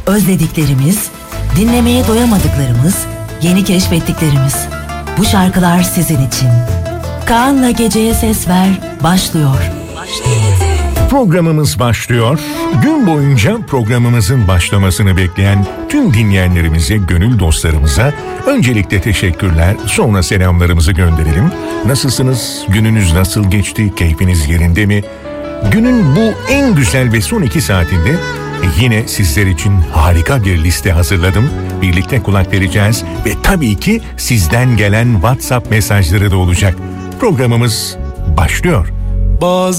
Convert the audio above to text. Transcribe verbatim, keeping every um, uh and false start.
özlediklerimiz, dinlemeye doyamadıklarımız, yeni keşfettiklerimiz. Bu şarkılar sizin için. Kaan'la Geceye Ses Ver başlıyor. Programımız başlıyor. Gün boyunca programımızın başlamasını bekleyen tüm dinleyenlerimize, gönül dostlarımıza öncelikle teşekkürler, sonra selamlarımızı gönderelim. Nasılsınız? Gününüz nasıl geçti? Keyfiniz yerinde mi? Günün bu en güzel ve son iki saatinde yine sizler için harika bir liste hazırladım. Birlikte kulak vereceğiz ve tabii ki sizden gelen WhatsApp mesajları da olacak. Programımız başlıyor. Bazı